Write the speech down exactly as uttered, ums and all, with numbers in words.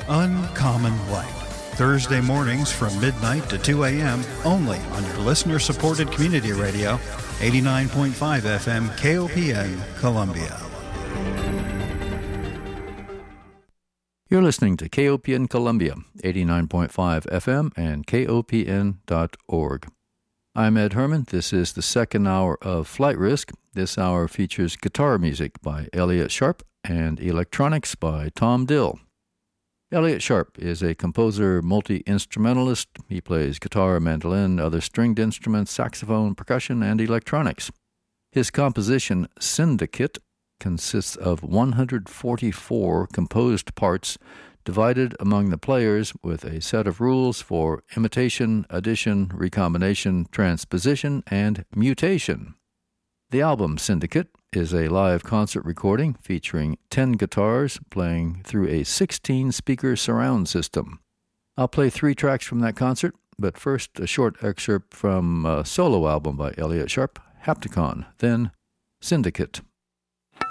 Uncommon Light. Thursday mornings from midnight to two a.m. only on your listener-supported community radio, eighty-nine point five F M K O P N Columbia. You're listening to K O P N Columbia, eighty-nine point five F M and K O P N dot org. I'm Ed Herman. This is the second hour of Flight Risk. This hour features guitar music by Elliott Sharp and electronics by Tom Dill. Elliott Sharp is a composer, multi-instrumentalist. He plays guitar, mandolin, other stringed instruments, saxophone, percussion, and electronics. His composition, Syndicate, consists of one hundred forty-four composed parts divided among the players with a set of rules for imitation, addition, recombination, transposition, and mutation. The album Syndicate is a live concert recording featuring ten guitars playing through a sixteen-speaker surround system. I'll play three tracks from that concert, but first a short excerpt from a solo album by Elliott Sharp, Hapticon, then Syndicate.